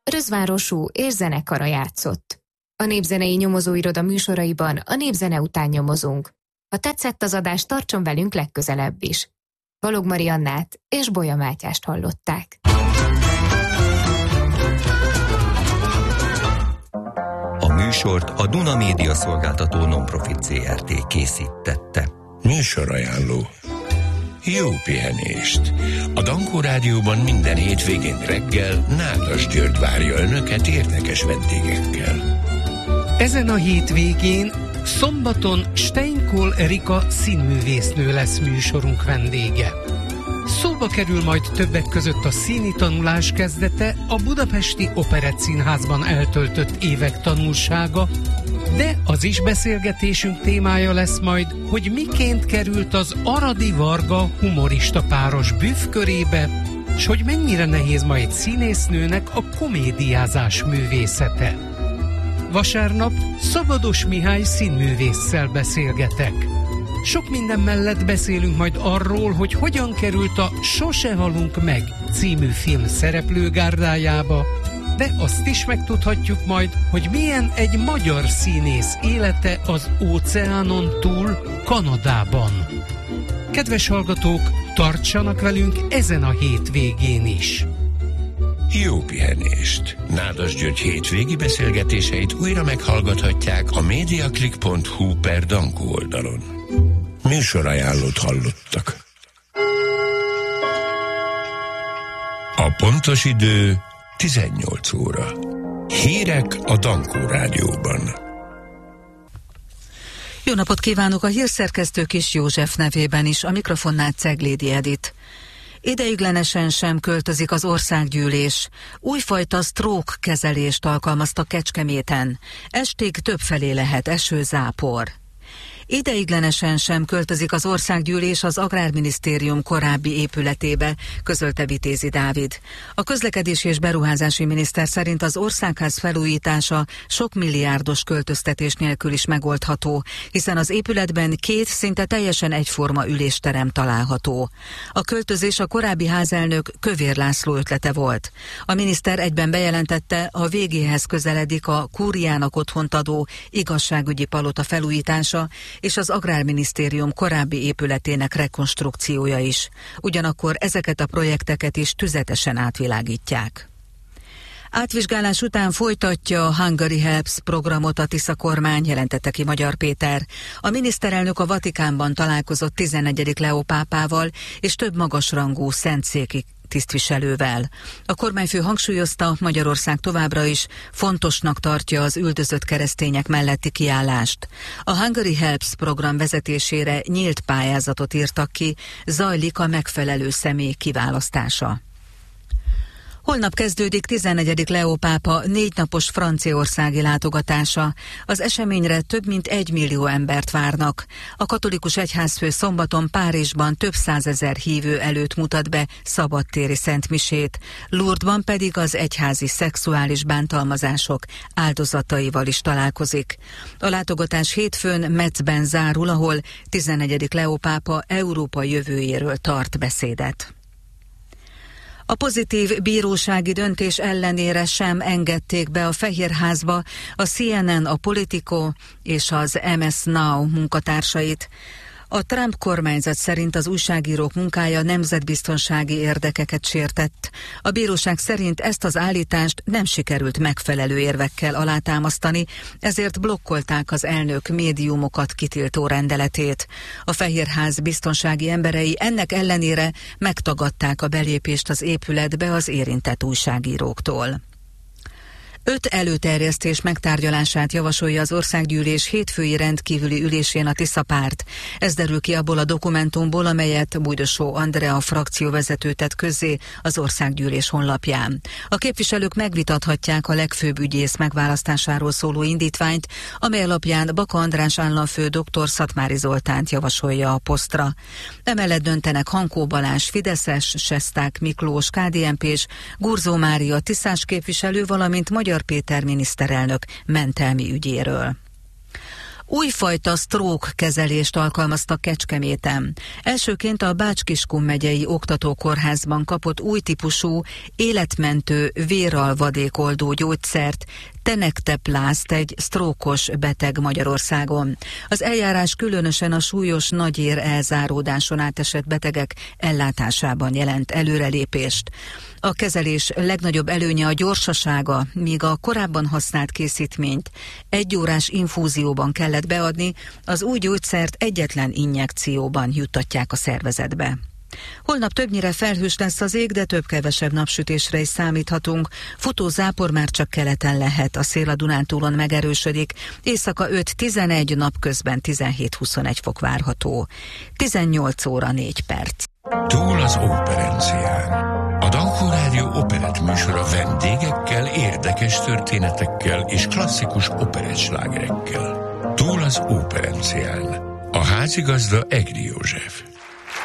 Rözvárosú és zenekara játszott. A Népzenei Nyomozóiroda műsoraiban a népzene után nyomozunk. Ha tetszett az adás, tartson velünk legközelebb is. Balogh Mariannát és Bolya Mátyást hallották. A műsort a Duna Média Szolgáltató Non-Profit Zrt. készítette. Műsorajánló. Jó pihenést! A Dankó Rádióban minden hétvégén reggel Nádas György várja önöket érdekes vendégekkel. Ezen a hétvégén szombaton Steinkol Erika színművésznő lesz műsorunk vendége. Szóba kerül majd többek között a színi tanulás kezdete, a Budapesti Operettszínházban eltöltött évek tanulsága, de az is beszélgetésünk témája lesz majd, hogy miként került az Aradi Varga humorista páros büffkörébe, és hogy mennyire nehéz ma egy színésznőnek a komédiázás művészete. Vasárnap Szabados Mihály színművésszel beszélgetek. Sok minden mellett beszélünk majd arról, hogy hogyan került a Sose halunk meg című film szereplőgárdájába, de azt is megtudhatjuk majd, hogy milyen egy magyar színész élete az óceánon túl, Kanadában. Kedves hallgatók, tartsanak velünk ezen a hétvégén is! Jó pihenést! Nádas György hétvégi beszélgetéseit újra meghallgathatják a mediaclick.hu/Dankó oldalon. Műsorajánlót hallottak. A pontos idő 18 óra. Hírek a Dankó Rádióban. Jó napot kívánok, a hírszerkesztő Kis József nevében is, a mikrofonnál Ceglédi Edit. Ideiglenesen sem költözik az országgyűlés. Újfajta stroke kezelést alkalmaztak Kecskeméten. Estig többfelé lehet eső-zápor. Ideiglenesen sem költözik az országgyűlés az Agrárminisztérium korábbi épületébe, közölte Vitézi Dávid. A közlekedési és beruházási miniszter szerint az országház felújítása sok milliárdos költöztetés nélkül is megoldható, hiszen az épületben 2 szinte teljesen egyforma ülésterem található. A költözés a korábbi házelnök Kövér László ötlete volt. A miniszter egyben bejelentette, a végéhez közeledik a kúriának otthont adó igazságügyi palota felújítása, és az Agrárminisztérium korábbi épületének rekonstrukciója is. Ugyanakkor ezeket a projekteket is tüzetesen átvilágítják. Átvizsgálás után folytatja a Hungary Helps programot a Tisza kormány, jelentette ki Magyar Péter. A miniszterelnök a Vatikánban találkozott 14. Leó pápával és több magasrangú szentszéki tisztviselővel. A kormányfő hangsúlyozta, Magyarország továbbra is fontosnak tartja az üldözött keresztények melletti kiállást. A Hungary Helps program vezetésére nyílt pályázatot írtak ki, zajlik a megfelelő személy kiválasztása. Holnap kezdődik 14. Leó pápa 4 napos franciaországi látogatása. Az eseményre több mint 1 millió embert várnak. A katolikus egyházfő szombaton Párizsban több 100 000 hívő előtt mutat be szabadtéri szentmisét. Lourdesban pedig az egyházi szexuális bántalmazások áldozataival is találkozik. A látogatás hétfőn Metzben zárul, ahol 14. Leó pápa Európa jövőjéről tart beszédet. A pozitív bírósági döntés ellenére sem engedték be a Fehérházba a CNN, a Politico és az MS Now munkatársait. A Trump kormányzat szerint az újságírók munkája nemzetbiztonsági érdekeket sértett. A bíróság szerint ezt az állítást nem sikerült megfelelő érvekkel alátámasztani, ezért blokkolták az elnök médiumokat kitiltó rendeletét. A Fehérház biztonsági emberei ennek ellenére megtagadták a belépést az épületbe az érintett újságíróktól. 5 előterjesztés megtárgyalását javasolja az országgyűlés hétfői rendkívüli ülésén a Tisza párt. Ez derül ki abból a dokumentumból, amelyet Bújdosó Andrea frakcióvezető tett közzé az országgyűlés honlapján. A képviselők megvitathatják a legfőbb ügyész megválasztásáról szóló indítványt, amely alapján Baka András államfő dr. Szatmári Zoltánt javasolja a posztra. Emellett döntenek Hankó Balázs fideszes, Sesták Miklós KDNP-s, Gurzó Mária tiszás képviselő, valamint Magyar Péter miniszterelnök mentelmi ügyéről. Újfajta stroke kezelést alkalmaztak Kecskeméten. Elsőként a Bács-Kiskun megyei oktatókórházban kapott új típusú, életmentő véralvadékoldó gyógyszert, Tenecteplást egy sztrókos beteg Magyarországon. Az eljárás különösen a súlyos nagyér elzáródáson átesett betegek ellátásában jelent előrelépést. A kezelés legnagyobb előnye a gyorsasága, míg a korábban használt készítményt 1 órás infúzióban kellett beadni, az új gyógyszert egyetlen injekcióban juttatják a szervezetbe. Holnap többnyire felhős lesz az ég, de több-kevesebb napsütésre is számíthatunk. Futó zápor már csak keleten lehet, a szél a Dunántúlon megerősödik, éjszaka 5-11, napközben 17-21 fok várható. 18 óra 4 perc. Túl az operencián. A Dankó Rádió operett műsora vendégekkel, érdekes történetekkel és klasszikus operettslágerekkel. Túl az operencián. A házigazda Egri József.